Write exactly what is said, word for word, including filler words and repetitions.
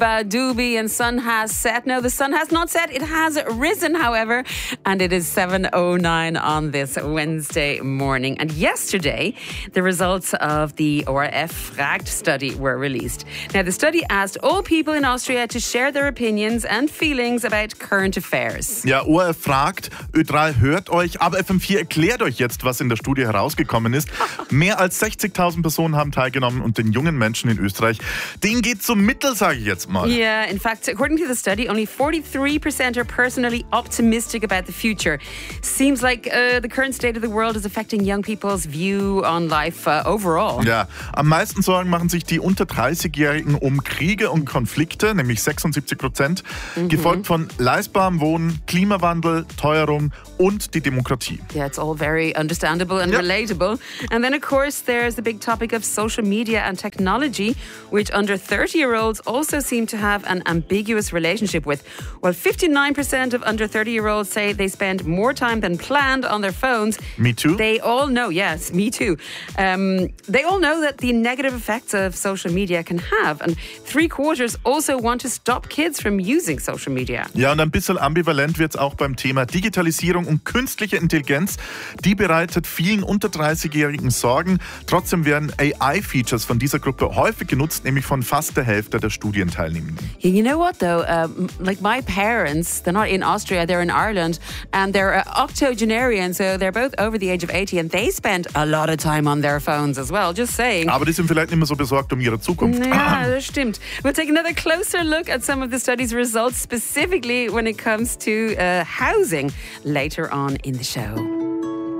Doobie, and sun has set. No, the sun has not set. It has risen, however, and it is seven oh nine on this Wednesday morning. And yesterday, the results of the O R F Fragt study were released. Now, the study asked all people in Austria to share their opinions and feelings about current affairs. Ja, O R F fragt, Ö drei hört euch, aber F M vier erklärt euch jetzt, was in der Studie herausgekommen ist. Mehr als sechzigtausend Personen haben teilgenommen und den jungen Menschen in Österreich, denen geht so mittel, sage ich jetzt mal. Yeah, in fact, according to the study, only forty-three percent are personally optimistic about the future. Seems like uh, the current state of the world is affecting young people's view on life uh, overall. Ja, am meisten Sorgen machen sich die unter dreißigjährigen um Kriege und Konflikte, nämlich sechsundsiebzig Prozent, mhm. gefolgt von leistbarem Wohnen, Klimawandel, Teuerung und die Demokratie. Yeah, it's all very understandable and yep. relatable. And then, of course, there's the big topic of social media and technology, which under thirty-year-olds also seem to have an ambiguous relationship with. Well, fifty-nine percent of under thirty-year-olds say they spend more time than planned on their phones. Me too. They all know, yes, me too. Um, they all know that the negative effects of social media can have. And three quarters also want to stop kids from using social media. Ja, und ein bisschen ambivalent wird es auch beim Thema Digitalisierung und künstliche Intelligenz. Die bereitet vielen unter dreißigjährigen Sorgen. Trotzdem werden A I-Features von dieser Gruppe häufig genutzt, nämlich von fast der Hälfte der Studienteilnehmenden. You know what, though? Um, like my parents, they're not in Austria, they're in Ireland, and they're uh, octogenarian, so they're both over the age of eighty, and they spend a lot of time on their phones as well, just saying. Aber die sind vielleicht nicht mehr so besorgt um ihre Zukunft. Ja, das stimmt. We'll take another closer look at some of the study's results, specifically when it comes to uh, housing, later on in the show.